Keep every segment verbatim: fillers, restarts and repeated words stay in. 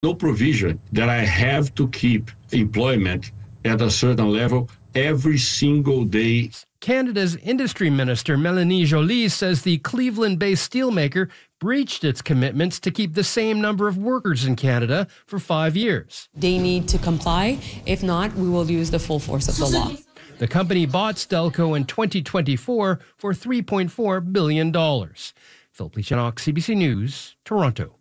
No provision that I have to keep employment at a certain level every single day. Canada's industry minister, Melanie Joly, says the Cleveland-based steelmaker breached its commitments to keep the same number of workers in Canada for five years. They need to comply. If not, we will use the full force of the law. The company bought Stelco in twenty twenty-four for three point four billion dollars. Phil Plechanock, C B C News, Toronto.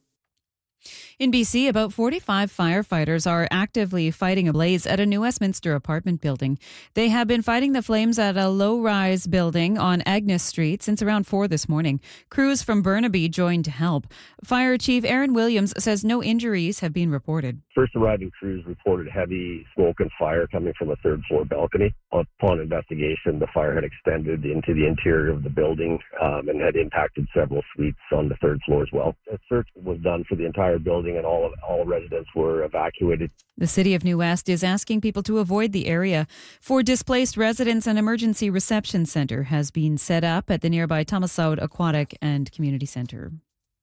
In B C, about forty-five firefighters are actively fighting a blaze at a New Westminster apartment building. They have been fighting the flames at a low-rise building on Agnes Street since around four this morning. Crews from Burnaby joined to help. Fire Chief Aaron Williams says no injuries have been reported. First arriving crews reported heavy smoke and fire coming from a third-floor balcony. Upon investigation, the fire had extended into the interior of the building um, and had impacted several suites on the third floor as well. A search was done for the entire building, and all of, all residents were evacuated. The City of New West is asking people to avoid the area. For displaced residents, an emergency reception centre has been set up at the nearby Thomasaud Aquatic and Community Centre.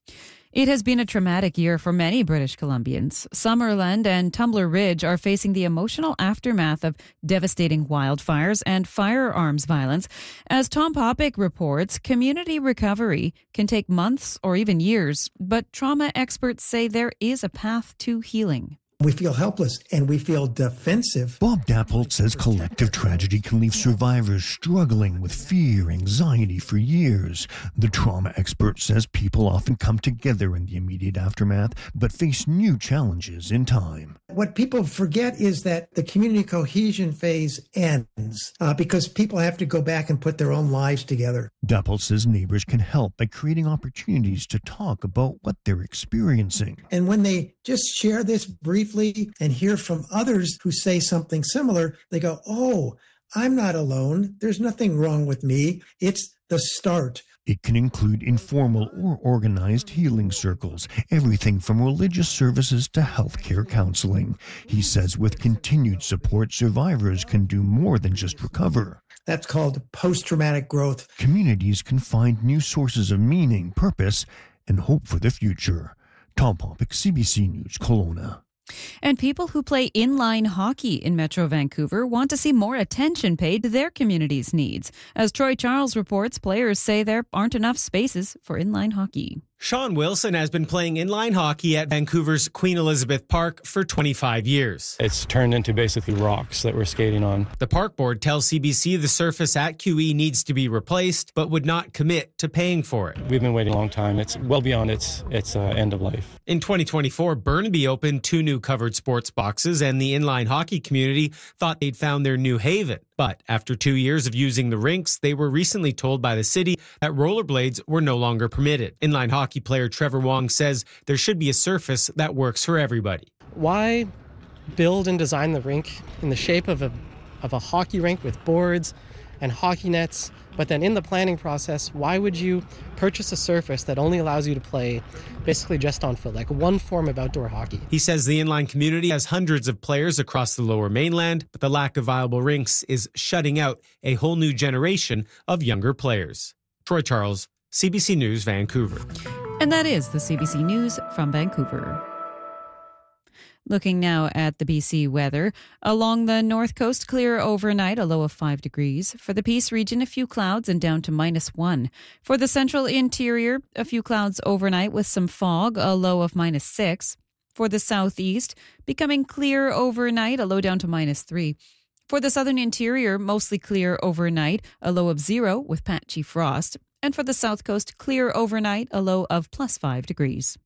It has been a traumatic year for many British Columbians. Summerland and Tumbler Ridge are facing the emotional aftermath of devastating wildfires and firearms violence. As Tom Popick reports, community recovery can take months or even years, but trauma experts say there is a path to healing. We feel helpless and we feel defensive. Bob Dappold says collective tragedy can leave survivors struggling with fear, anxiety for years. The trauma expert says people often come together in the immediate aftermath, but face new challenges in time. What people forget is that the community cohesion phase ends uh, because people have to go back and put their own lives together. Dappold says neighbors can help by creating opportunities to talk about what they're experiencing. And when they just share this briefly and hear from others who say something similar, they go, oh, I'm not alone. There's nothing wrong with me. It's the start. It can include informal or organized healing circles, everything from religious services to healthcare counseling. He says with continued support, survivors can do more than just recover. That's called post-traumatic growth. Communities can find new sources of meaning, purpose, and hope for the future. Tom Popick, C B C News, Kelowna. And people who play inline hockey in Metro Vancouver want to see more attention paid to their community's needs. As Troy Charles reports, players say there aren't enough spaces for inline hockey. Sean Wilson has been playing inline hockey at Vancouver's Queen Elizabeth Park for twenty-five years. It's turned into basically rocks that we're skating on. The park board tells C B C the surface at Q E needs to be replaced, but would not commit to paying for it. We've been waiting a long time. It's well beyond its its uh, end of life. In twenty twenty-four, Burnaby opened two new covered sports boxes, and the inline hockey community thought they'd found their new haven. But after two years of using the rinks, they were recently told by the city that rollerblades were no longer permitted. Inline hockey player Trevor Wong says there should be a surface that works for everybody. Why build and design the rink in the shape of a of a hockey rink with boards and hockey nets, but then in the planning process, why would you purchase a surface that only allows you to play basically just on foot, like one form of outdoor hockey? He says the inline community has hundreds of players across the Lower Mainland, but the lack of viable rinks is shutting out a whole new generation of younger players. Troy Charles, C B C News, Vancouver. And that is the C B C News from Vancouver. Looking now at the B C weather. Along the north coast, clear overnight, a low of five degrees. For the Peace region, a few clouds and down to minus one. For the central interior, a few clouds overnight with some fog, a low of minus six. For the southeast, becoming clear overnight, a low down to minus three. For the southern interior, mostly clear overnight, a low of zero with patchy frost. And for the south coast, clear overnight, a low of plus five degrees.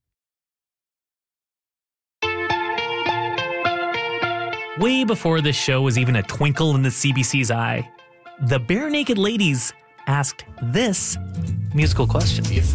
Way before this show was even a twinkle in the C B C's eye, the Bare Naked Ladies asked this musical question.